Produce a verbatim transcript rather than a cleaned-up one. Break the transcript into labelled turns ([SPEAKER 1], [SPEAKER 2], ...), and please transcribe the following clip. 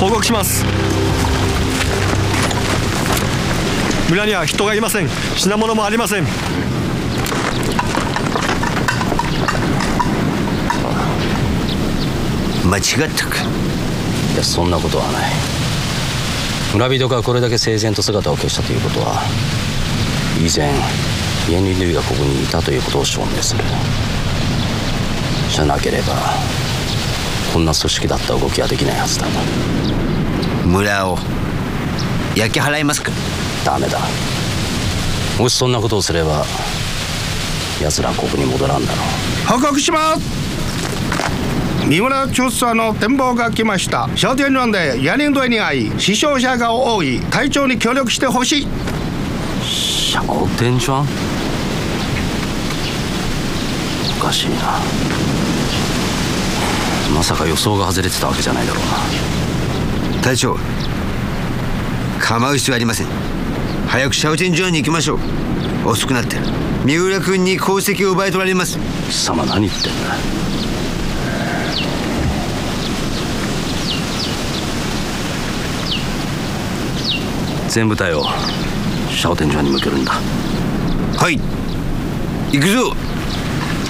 [SPEAKER 1] 報告します。村には人がいません。品物もありません。
[SPEAKER 2] 間違ったか。
[SPEAKER 3] いや、そんなことはない。村人がこれだけ整然と姿を消したということは、以前イエンリン・ルイがここにいたということを証明する。じゃなければこんな組織だった動きはできないはずだ。
[SPEAKER 2] 村を焼き払いますか。
[SPEAKER 3] ダメだ。もしそんなことをすれば奴らはここに戻らんだろう。
[SPEAKER 4] 報告します。三村調査の展望が来ました。商店街でヤニンドに遭い死傷者が多い。隊長に協力してほしい。
[SPEAKER 3] シャオテンジュアン、おかしいな。まさか予想が外れてたわけじゃないだろうな。
[SPEAKER 2] 隊長、構う必要ありません。早くシャオテンジュアンに行きましょう。遅くなって三浦君に功績を奪い取られます。
[SPEAKER 3] 貴様何言ってんだ。全部隊をシャオテンジュアンに向けるんだ。
[SPEAKER 2] はい、行くぞ。